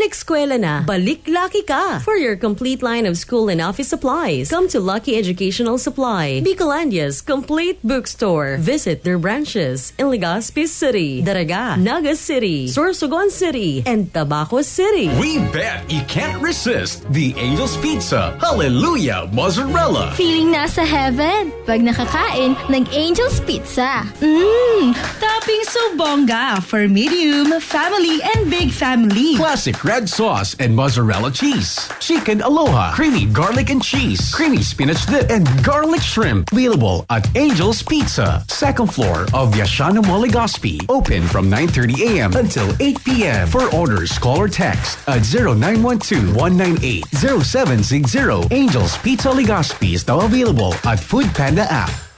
Eskwela na, balik Lucky ka. For your complete line of school and office supplies, come to Lucky Educational Supply, Bicolandia's complete bookstore. Visit their branches in Legazpi City, Daraga, Naga City, Sorsogon City, and Tabaco City. We bet you can't resist the Angel's Pizza Hallelujah Mozzarella. Feeling nasa heaven pag nakakain ng Angel's Pizza. Topping so bongga for medium, family, and big family. Classic red sauce and mozzarella cheese. Chicken aloha, creamy garlic and cheese, creamy spinach dip, and garlic shrimp. Available at Angel's Pizza, second floor of Yashano Mall Legazpi. Open from 9:30 a.m. until 8 p.m. For orders, call or text at 0912-198-0760. Angel's Pizza Legazpi is now available at Food Panda app.